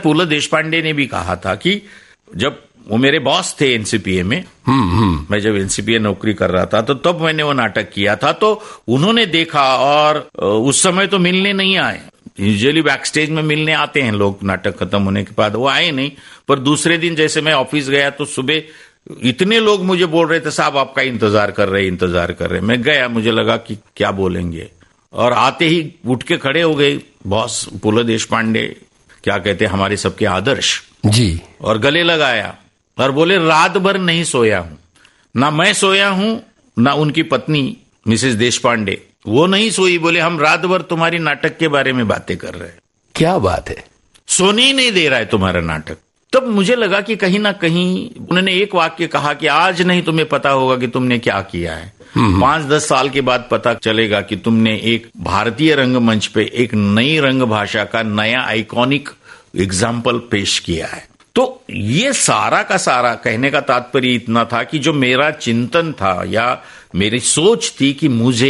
फूलो देशपांडे ने भी कहा था कि जब वो मेरे बॉस थे एनसीपीए में, मैं जब एनसीपीए नौकरी कर रहा था तो तब मैंने वो नाटक किया था, तो उन्होंने देखा और उस समय तो मिलने नहीं आए। यूजुअली बैक स्टेज में मिलने आते हैं लोग नाटक खत्म होने के बाद, वो आए नहीं। पर दूसरे दिन जैसे मैं ऑफिस गया तो सुबह इतने लोग मुझे बोल रहे थे साहब आपका इंतजार कर रहे। मैं गया, मुझे लगा कि क्या बोलेंगे, और आते ही उठ के खड़े हो गए बॉस फूलो देशपांडे, क्या कहते हैं हमारे सबके आदर्श जी, और गले लगाया और बोले रात भर नहीं सोया हूं, ना मैं सोया हूं ना उनकी पत्नी मिसेस देशपांडे, वो नहीं सोई। बोले हम रात भर तुम्हारी नाटक के बारे में बातें कर रहे हैं। क्या बात है, सोने ही नहीं दे रहा है तुम्हारा नाटक। तब मुझे लगा कि कहीं ना कहीं उन्होंने एक वाक्य कहा कि आज नहीं तुम्हें पता होगा कि तुमने क्या किया है, 5-10 साल के बाद पता चलेगा कि तुमने एक भारतीय रंगमंच पे एक नई रंग भाषा का नया आइकॉनिक एग्जाम्पल पेश किया है। तो ये सारा का सारा कहने का तात्पर्य इतना था कि जो मेरा चिंतन था या मेरी सोच थी कि मुझे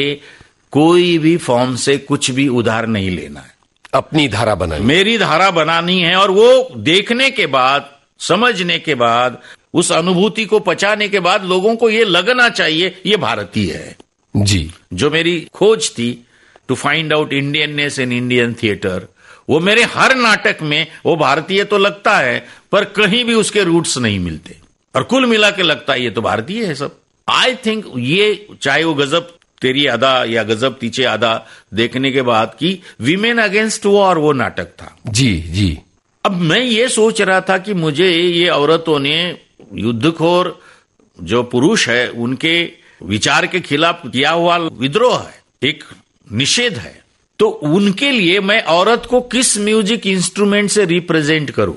कोई भी फॉर्म से कुछ भी उधार नहीं लेना है, अपनी धारा बनानी, मेरी धारा बनानी है। और वो देखने के बाद, समझने के बाद, उस अनुभूति को पचाने के बाद लोगों को ये लगना चाहिए ये भारतीय है जी। जो मेरी खोज थी to find out Indianness in Indian theatre, वो मेरे हर नाटक में वो भारतीय तो लगता है पर कहीं भी उसके रूट्स नहीं मिलते, और कुल मिला के लगता है ये तो भारतीय है सब। आई थिंक ये चाहे वो गजब तेरी अदा या गजब तीछे अदा देखने के बाद की वीमेन अगेंस्ट वॉर वो नाटक था जी। अब मैं ये सोच रहा था कि मुझे ये औरतों ने युद्धखोर जो पुरुष है उनके विचार के खिलाफ किया हुआ विद्रोह है, एक निषेध है, तो उनके लिए मैं औरत को किस म्यूजिक इंस्ट्रूमेंट से रिप्रेजेंट करूं।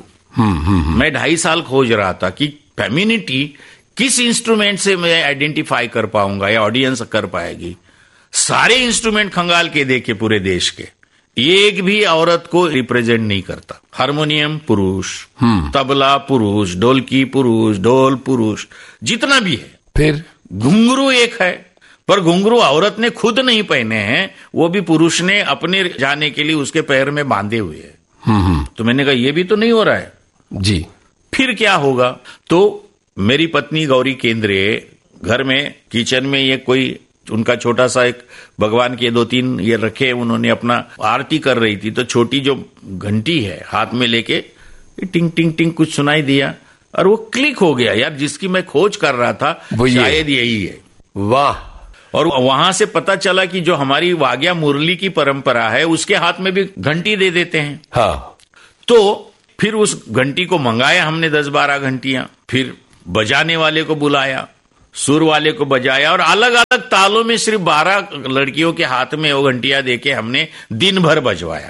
मैं 2.5 साल खोज रहा था कि फेमिनिटी किस इंस्ट्रूमेंट से मैं आइडेंटिफाई कर पाऊंगा या ऑडियंस कर पाएगी। सारे इंस्ट्रूमेंट खंगाल के देखे पूरे देश के, एक भी औरत को रिप्रेजेंट नहीं करता। हारमोनियम पुरुष, तबला पुरुष, ढोलकी पुरुष, ढोल पुरुष, जितना भी है। फिर घुंघरू एक है, पर घुंघरू औरत ने खुद नहीं पहने हैं, वो भी पुरुष ने अपने जाने के लिए उसके पैर में बांधे हुए है। तो मैंने कहा ये भी तो नहीं हो रहा है जी। फिर क्या होगा? तो मेरी पत्नी गौरी केंद्रे घर में किचन में ये कोई उनका छोटा सा एक भगवान के 2-3 ये रखे, उन्होंने अपना आरती कर रही थी, तो छोटी जो घंटी है हाथ में लेके टिंग टिंग टिंग कुछ सुनाई दिया और वो क्लिक हो गया, यार जिसकी मैं खोज कर रहा था शायद यही है। वाह। और वहां से पता चला कि जो हमारी वाग्या मुरली की परंपरा है उसके हाथ में भी घंटी दे देते हैं। हाँ। तो फिर उस घंटी को मंगाया हमने 10-12 घंटियां, फिर बजाने वाले को बुलाया, सुर वाले को बजाया, और अलग अलग तालों में सिर्फ 12 लड़कियों के हाथ में वो घंटियां देके हमने दिन भर बजवाया,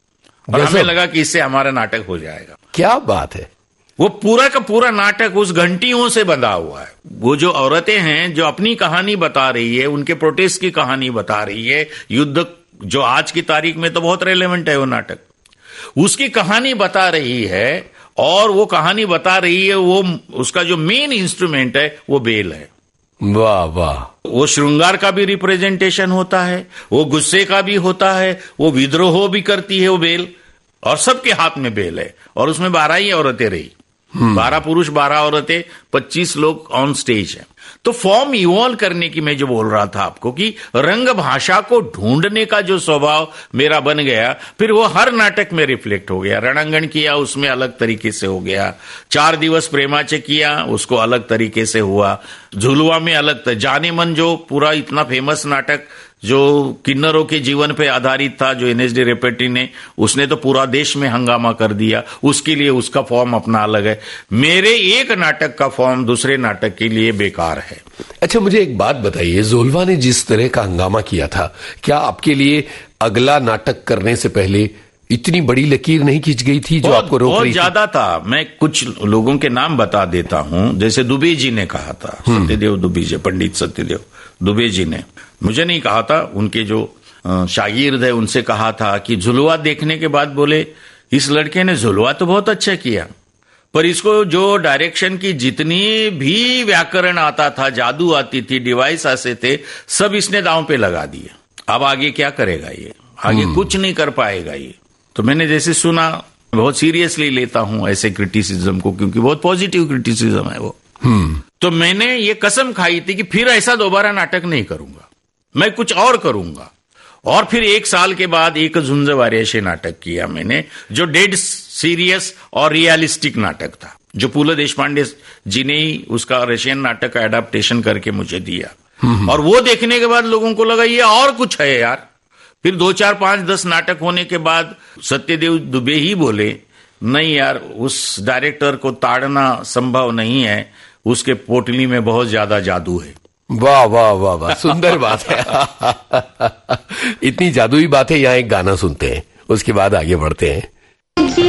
और हमें लगा कि इससे हमारा नाटक हो जाएगा। क्या बात है। वो पूरा का पूरा नाटक उस घंटियों से बंधा हुआ है। वो जो औरतें हैं जो अपनी कहानी बता रही है, उनके प्रोटेस्ट की कहानी बता रही है, युद्ध जो आज की तारीख में तो बहुत रेलेवेंट है वो नाटक, उसकी कहानी बता रही है, और वो कहानी बता रही है वो उसका जो मेन इंस्ट्रूमेंट है वो बेल है। वाह वाह। वो श्रृंगार का भी रिप्रेजेंटेशन होता है, वो गुस्से का भी होता है, वो विद्रोह भी करती है वो बेल, और सबके हाथ में बेल है, और उसमें 12 ही औरतें रही, 12 पुरुष 12 औरतें, 25 लोग ऑन स्टेज है। तो फॉर्म इवॉल्व करने की मैं जो बोल रहा था आपको कि रंग भाषा को ढूंढने का जो स्वभाव मेरा बन गया, फिर वो हर नाटक में रिफ्लेक्ट हो गया। रणांगण किया उसमें अलग तरीके से हो गया, 4 दिवस प्रेमाचे किया उसको अलग तरीके से हुआ, झुलवा में अलग, जाने मन जो पूरा इतना फेमस नाटक जो किन्नरों के जीवन पे आधारित था, जो एनएसडी रेपेटी ने, उसने तो पूरा देश में हंगामा कर दिया, उसके लिए उसका फॉर्म अपना अलग है। मेरे एक नाटक का फॉर्म दूसरे नाटक के लिए बेकार है। अच्छा मुझे एक बात बताइए, ज़ोलवा ने जिस तरह का हंगामा किया था, क्या आपके लिए अगला नाटक करने से पहले इतनी बड़ी लकीर नहीं खींच गई थी जो आपको रोक रही थी? बहुत ज्यादा था। मैं कुछ लोगों के नाम बता देता हूं, जैसे दुबे जी ने कहा था, सत्यदेव दुबे जी, पंडित सत्यदेव दुबे जी ने, मुझे नहीं कहा था, उनके जो शागिर्द है उनसे कहा था कि झुलवा देखने के बाद बोले इस लड़के ने झुलवा तो बहुत अच्छा किया, पर इसको जो डायरेक्शन की जितनी भी व्याकरण आता था, जादू आती थी, डिवाइस आते थे, सब इसने दांव पे लगा दिए। अब आगे क्या करेगा ये? आगे कुछ नहीं कर पाएगा ये। तो मैंने जैसे सुना बहुत सीरियसली लेता हूं ऐसे क्रिटिसिज्म को, क्योंकि बहुत पॉजिटिव क्रिटिसिज्म है वो। तो मैंने ये कसम खाई थी कि फिर ऐसा दोबारा नाटक नहीं करूंगा, मैं कुछ और करूंगा। और फिर 1 साल के बाद एक झुंज वारेशे नाटक किया मैंने, जो डेड सीरियस और रियलिस्टिक नाटक था, जो पुल देशपांडे जी ने ही उसका रशियन नाटक का एडाप्टेशन करके मुझे दिया। और वो देखने के बाद लोगों को लगा ये और कुछ है यार। फिर 2, 4, 5, 10 नाटक होने के बाद सत्यदेव दुबे ही बोले, नहीं यार, उस डायरेक्टर को ताड़ना संभव नहीं है, उसके पोटली में बहुत ज्यादा जादू है। वाह वाह वाह वाह, सुंदर बात है। इतनी जादुई बात है। यहाँ एक गाना सुनते हैं, उसके बाद आगे बढ़ते हैं।